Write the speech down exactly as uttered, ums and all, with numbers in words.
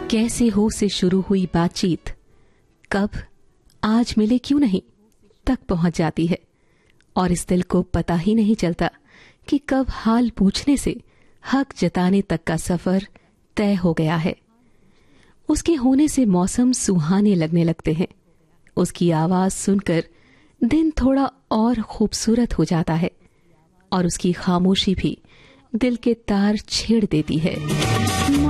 कैसे हो से शुरू हुई बातचीत कब आज मिले क्यों नहीं तक पहुंच जाती है, और इस दिल को पता ही नहीं चलता कि कब हाल पूछने से हक जताने तक का सफर तय हो गया है। उसके होने से मौसम सुहाने लगने लगते हैं। उसकी आवाज सुनकर दिन थोड़ा और खूबसूरत हो जाता है, और उसकी खामोशी भी दिल के तार छेड़ देती है।